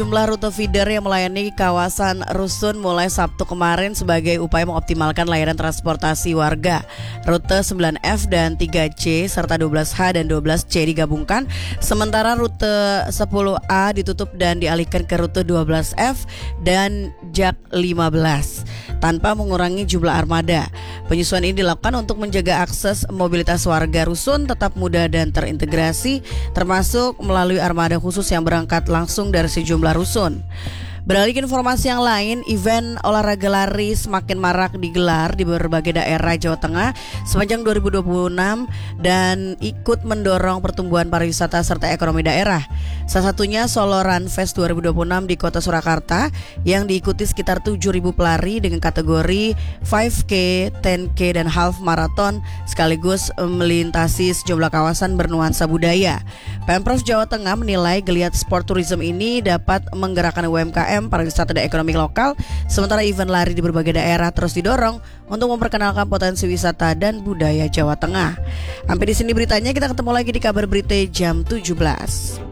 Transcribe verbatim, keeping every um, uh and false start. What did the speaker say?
Jumlah rute feeder yang melayani kawasan Rusun mulai Sabtu kemarin sebagai upaya mengoptimalkan layanan transportasi warga. Rute sembilan F dan tiga C serta dua belas H dan dua belas C digabungkan, sementara rute sepuluh A ditutup dan dialihkan ke rute dua belas F dan Jak lima belas tanpa mengurangi jumlah armada. Penyesuaian ini dilakukan untuk menjaga akses mobilitas warga Rusun tetap mudah dan terintegrasi, termasuk melalui armada khusus yang berangkat langsung dari sejumlah rusun. Beralih ke informasi yang lain, event olahraga lari semakin marak digelar di berbagai daerah Jawa Tengah sepanjang dua ribu dua puluh enam dan ikut mendorong pertumbuhan pariwisata serta ekonomi daerah. Salah satunya Solo Run Fest dua ribu dua puluh enam di kota Surakarta yang diikuti sekitar tujuh ribu pelari dengan kategori lima K, sepuluh K, dan half marathon sekaligus melintasi sejumlah kawasan bernuansa budaya. Pemprov Jawa Tengah menilai geliat sport tourism ini dapat menggerakkan U M K M, pariwisata dan ekonomi lokal, sementara event lari di berbagai daerah terus didorong untuk memperkenalkan potensi wisata dan budaya Jawa Tengah. Sampai di sini beritanya, kita ketemu lagi di kabar berita jam tujuh belas.